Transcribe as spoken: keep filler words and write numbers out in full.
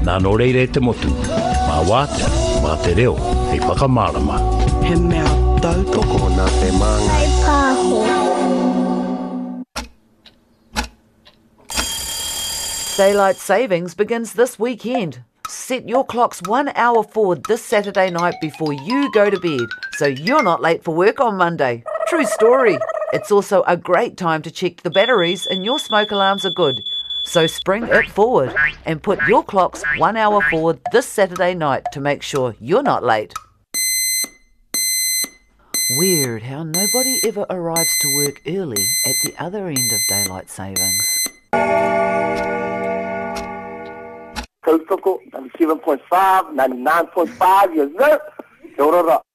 Nā nore re te motu. Mā wātea, mā te reo, hei whakamārama. He mea tautoko nā te maanga. Hei pāho. Daylight savings begins this weekend. Set your clocks one hour forward this Saturday night before you go to bed, so you're not late for work on Monday. True story. It's also a great time to check the batteries and your smoke alarms are good. So spring it forward and put your clocks one hour forward this Saturday night to make sure you're not late. Weird how nobody ever arrives to work early at the other end of daylight savings. Tautoko, ninety-seven point five, ninety-nine point five, yes sir. Kia ora ra.